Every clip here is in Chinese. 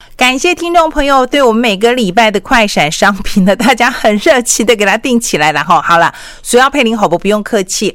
感谢听众朋友对我们每个礼拜的快闪商品呢，大家很热情的给它订起来了哈。好了，索要配零好不用客气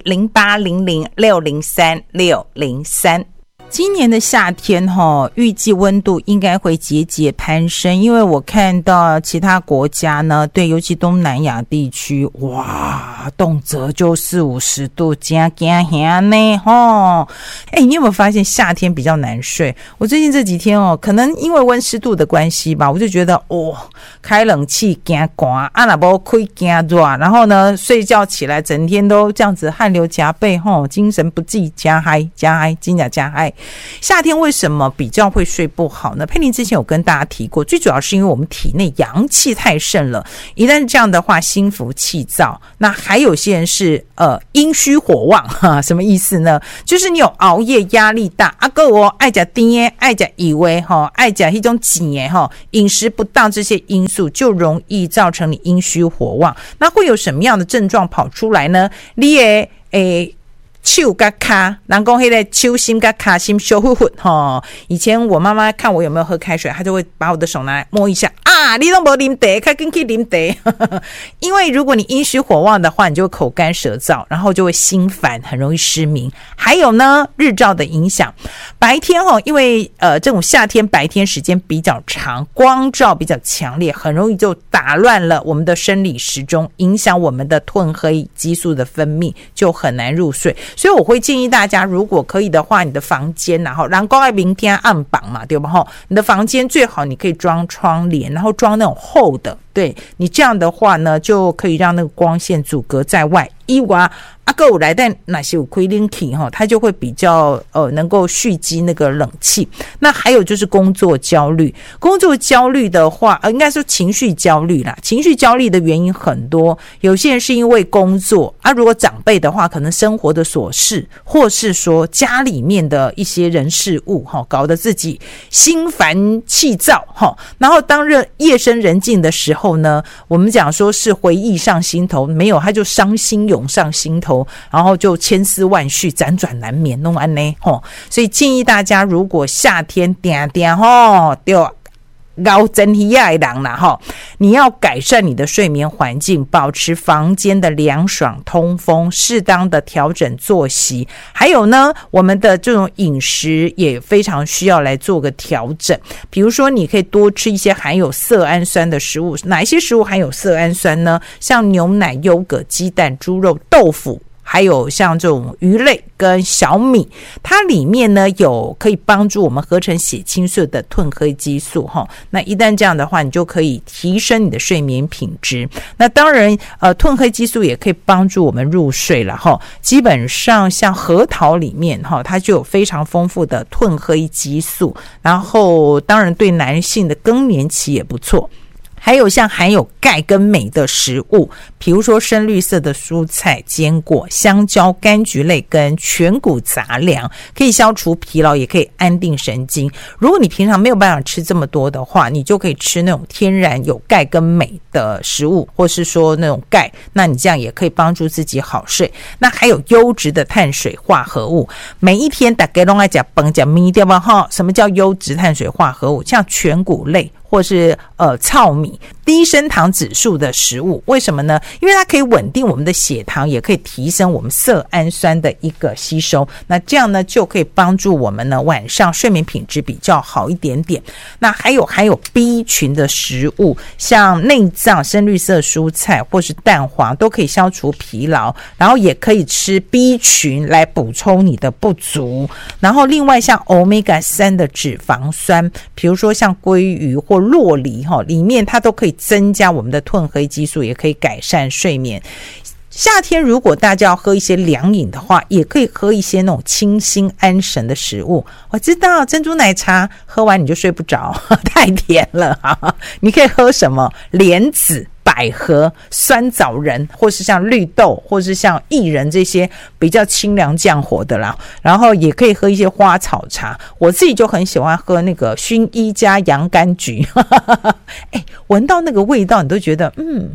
，0800603603。今年的夏天预计温度应该会节节攀升，因为我看到其他国家呢，对，尤其东南亚地区，哇，动辄就40-50度，真惊吓呢你有没有发现夏天比较难睡？我最近这几天可能因为温湿度的关系吧，我就觉得开冷气惊寒，若无开惊热，然后呢睡觉起来整天都这样子汗流浃背精神不济，加嗨，真的加嗨。夏天为什么比较会睡不好呢？佩玲之前有跟大家提过，最主要是因为我们体内阳气太盛了，一旦是这样的话，心浮气躁。那还有些人是阴虚火旺什么意思呢？就是你有熬夜压力大，还有爱吃甜爱吃油爱吃那种碱饮食不当，这些因素就容易造成你阴虚火旺。那会有什么样的症状跑出来呢？你的手跟脚，人说那个手心跟脚心烧糊糊以前我妈妈看我有没有喝开水，她就会把我的手拿来摸一下你都没喝茶，快跟去喝茶因为如果你阴虚火旺的话，你就会口干舌燥，然后就会心烦，很容易失明。还有呢，日照的影响，白天因为这种夏天白天时间比较长，光照比较强烈，很容易就打乱了我们的生理时钟，影响我们的褪黑激素的分泌，就很难入睡。所以我会建议大家，如果可以的话，你的房间然后人说要明天暗绑嘛，对吧？你的房间最好你可以装窗帘，然后装那种厚的，对，你这样的话呢，就可以让那个光线阻隔在外。还有来但哪些有开冷气它就会比较能够蓄积那个冷气。那还有就是工作焦虑的话应该说情绪焦虑啦。情绪焦虑的原因很多，有些人是因为工作如果长辈的话，可能生活的琐事，或是说家里面的一些人事物搞得自己心烦气躁然后当夜深人静的时候呢，我们讲说是回忆上心头，没有他就伤心涌上心头，然后就千丝万绪，辗转难眠弄安呢所以建议大家，如果夏天就熬整体的人啦你要改善你的睡眠环境，保持房间的凉爽通风，适当的调整作息，还有呢，我们的这种饮食也非常需要来做个调整。比如说你可以多吃一些含有色氨酸的食物。哪一些食物含有色氨酸呢？像牛奶、优格、鸡蛋、猪肉、豆腐，还有像这种鱼类跟小米，它里面呢有可以帮助我们合成血清素的褪黑激素那一旦这样的话，你就可以提升你的睡眠品质。那当然褪黑激素也可以帮助我们入睡了基本上像核桃里面它就有非常丰富的褪黑激素，然后当然对男性的更年期也不错。还有像含有钙跟镁的食物，比如说深绿色的蔬菜、坚果、香蕉、柑橘类跟全谷杂粮，可以消除疲劳，也可以安定神经。如果你平常没有办法吃这么多的话，你就可以吃那种天然有钙跟镁的食物，或是说那种钙，那你这样也可以帮助自己好睡。那还有优质的碳水化合物，每一天大家都爱吃饭吃米对吧什么叫优质碳水化合物？像全谷类或是糙米，低升糖指数的食物。为什么呢？因为它可以稳定我们的血糖，也可以提升我们色氨酸的一个吸收。那这样呢，就可以帮助我们呢晚上睡眠品质比较好一点点。那还有 B 群的食物，像内脏、深绿色蔬菜或是蛋黄，都可以消除疲劳，然后也可以吃 B 群来补充你的不足。然后另外像 Omega 3的脂肪酸，比如说像鲑鱼或酪梨里面它都可以增加我们的褪黑激素，也可以改善睡眠。夏天如果大家要喝一些凉饮的话，也可以喝一些那种清心安神的食物。我知道珍珠奶茶喝完你就睡不着，太甜了你可以喝什么莲子、百合、酸枣仁，或是像绿豆，或是像薏仁，这些比较清凉降火的啦。然后也可以喝一些花草茶，我自己就很喜欢喝那个薰衣加洋甘菊闻到那个味道你都觉得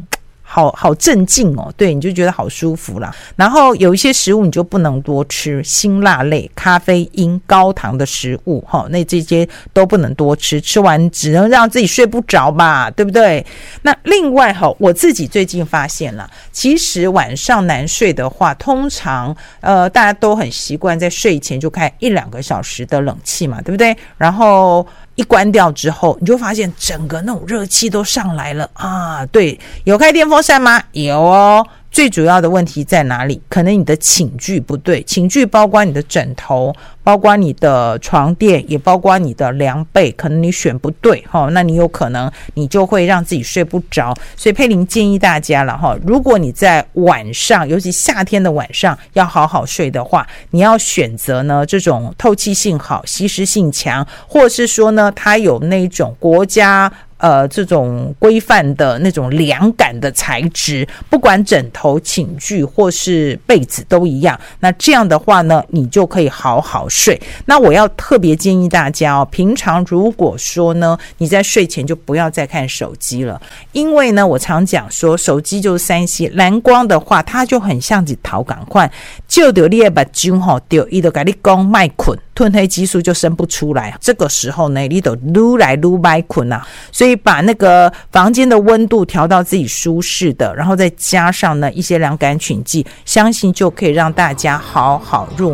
好镇静哦，对，你就觉得好舒服啦。然后有一些食物你就不能多吃，辛辣类、咖啡因、高糖的食物那这些都不能多吃，吃完只能让自己睡不着吧，对不对？那另外我自己最近发现了，其实晚上难睡的话，通常大家都很习惯在睡前就开1-2个小时的冷气嘛，对不对？然后一关掉之后，你就发现整个那种热气都上来了啊！对，有开电风扇吗？有哦。最主要的问题在哪里？可能你的寝具不对，寝具包括你的枕头，包括你的床垫，也包括你的凉被，可能你选不对那你有可能你就会让自己睡不着。所以佩玲建议大家了如果你在晚上，尤其夏天的晚上要好好睡的话，你要选择呢这种透气性好、吸湿性强，或者是说呢它有那种国家这种规范的那种凉感的材质，不管枕头、寝具或是被子都一样。那这样的话呢，你就可以好好睡。那我要特别建议大家平常如果说呢，你在睡前就不要再看手机了，因为呢，我常讲说，手机就是3C，蓝光的话，它就很像一头赶快，就得你的目睛就伊就跟你讲卖困，褪黑激素就生不出来。这个时候呢，你就愈来愈卖困啊，所以把那个房间的温度调到自己舒适的，然后再加上呢一些凉感菌剂，相信就可以让大家好好入眠。